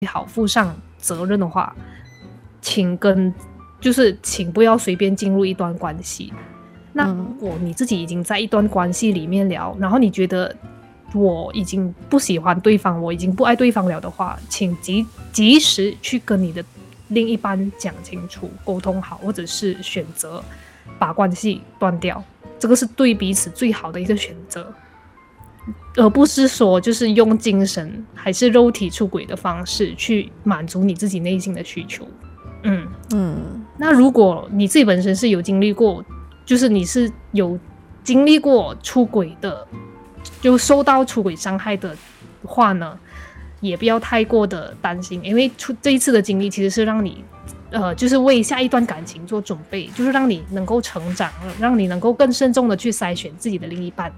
好负上责任的话，请不要随便进入一段关系。那如果你自己已经在一段关系里面了，然后你觉得我已经不喜欢对方，我已经不爱对方了的话，请及时去跟你的另一半讲清楚，沟通好，或者是选择把关系断掉，这个是对彼此最好的一个选择，而不是说就是用精神还是肉体出轨的方式去满足你自己内心的需求。那如果你自己本身是有经历过，就是你是有经历过出轨的，就受到出轨伤害的话呢，也不要太过的担心，因为这一次的经历其实是让你就是为下一段感情做准备，就是让你能够成长，让你能够更慎重的去筛选自己的另一半。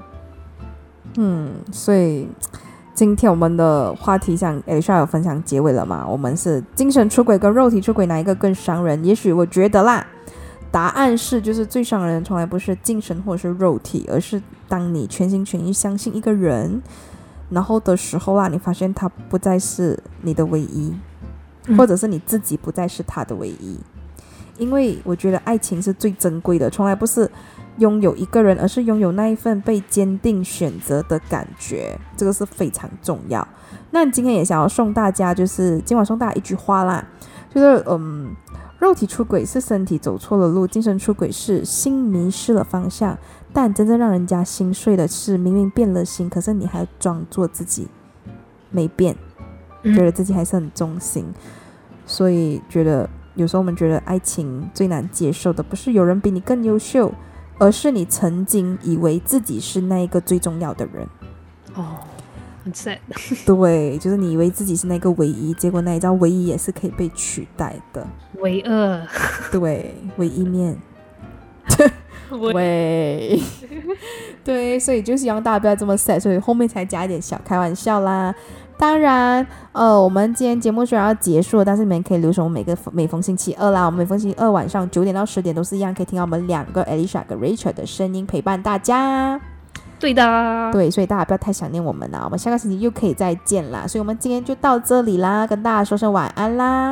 所以今天我们的话题像 Alicia 有分享结尾了嘛，我们是精神出轨跟肉体出轨哪一个更伤人？也许我觉得啦，答案是就是最伤人的从来不是精神或者是肉体，而是当你全心全意相信一个人，然后的时候你发现他不再是你的唯一，或者是你自己不再是他的唯一。因为我觉得爱情是最珍贵的，从来不是拥有一个人，而是拥有那一份被坚定选择的感觉，这个是非常重要。那今天也想要送大家，就是今晚送大家一句话啦，就是肉体出轨是身体走错了路，精神出轨是心迷失了方向，但真正让人家心碎的是明明变了心，可是你还装作自己没变，觉得自己还是很忠心。所以觉得有时候我们觉得爱情最难接受的不是有人比你更优秀，而是你曾经以为自己是那一个最重要的人。 很 sad。 对，就是你以为自己是那个唯一，结果那一张唯一也是可以被取代的。 唯二。 对，唯一面。喂。对，所以就希望大家不要这么 sad， 所以后面才加一点小开玩笑啦。当然我们今天节目虽然要结束了，但是你们可以留守每逢星期二啦，我们每逢星期二晚上9点到10点都是一样可以听到我们2个 Alicia 跟 Rachel 的声音陪伴大家。 对的， 对，所以大家不要太想念我们啦，我们下个星期又可以再见啦，所以我们今天就到这里啦，跟大家说声晚安啦。